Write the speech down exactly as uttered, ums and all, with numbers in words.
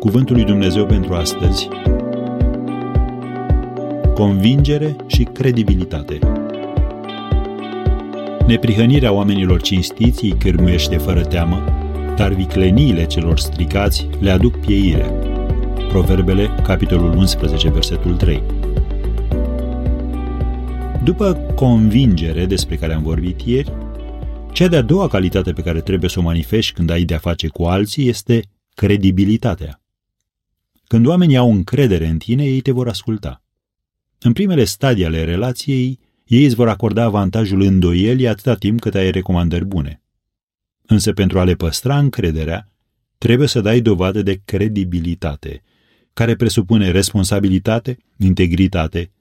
Cuvântul lui Dumnezeu pentru astăzi: convingere și credibilitate. Neprihănirea oamenilor cinstiți îi cârmuiește fără teamă, dar vicleniile celor stricați le aduc pieirea. Proverbele, capitolul unsprezece, versetul trei. După convingere, despre care am vorbit ieri, cea de-a doua calitate pe care trebuie să o manifesti când ai de-a face cu alții este credibilitatea. Când oamenii au încredere în tine, ei te vor asculta. În primele stadii ale relației, ei îți vor acorda avantajul îndoielii atâta timp cât ai recomandări bune. Însă pentru a le păstra încrederea, trebuie să dai dovadă de credibilitate, care presupune responsabilitate, integritate,